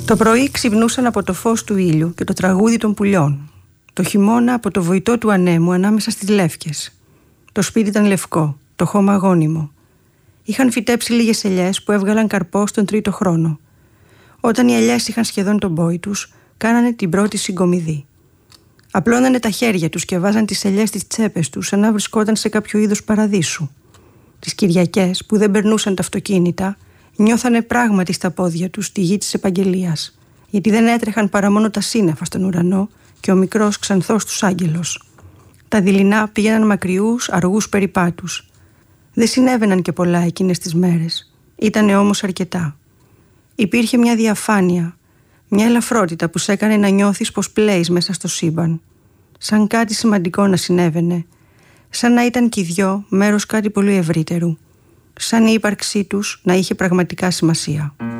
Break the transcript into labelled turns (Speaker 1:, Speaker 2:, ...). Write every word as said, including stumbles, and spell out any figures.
Speaker 1: Το πρωί ξυπνούσαν από το φως του ήλιου και το τραγούδι των πουλιών. Το χειμώνα από το βοητό του ανέμου ανάμεσα στις λεύκες. Το σπίτι ήταν λευκό, το χώμα αγώνιμο. Είχαν φυτέψει λίγες ελιές που έβγαλαν καρπό στον τρίτο χρόνο. Όταν οι ελιές είχαν σχεδόν τον πόη τους, κάνανε την πρώτη συγκομιδή. Απλώνανε τα χέρια τους και βάζαν τις ελιές στις τσέπες τους, σαν να βρισκόταν σε κάποιο είδος παραδείσου. Τις Κυριακές, που δεν περνούσαν τα αυτοκίνητα, νιώθανε πράγματι στα πόδια τους τη γη της επαγγελίας, γιατί δεν έτρεχαν παρά μόνο τα σύννεφα στον ουρανό και ο μικρός ξανθός τους άγγελος. Τα δειλινά πήγαιναν μακριούς, αργούς περιπάτους. Δεν συνέβαιναν και πολλά εκείνες τις μέρες. Ήτανε όμως αρκετά. Υπήρχε μια διαφάνεια, μια ελαφρότητα που σ' έκανε να νιώθεις πως πλέεις μέσα στο σύμπαν. Σαν κάτι σημαντικό να συνέβαινε. Σαν να ήταν κι οι δυο μέρος κάτι πολύ ευρύτερου. Σαν η ύπαρξή τους να είχε πραγματικά σημασία.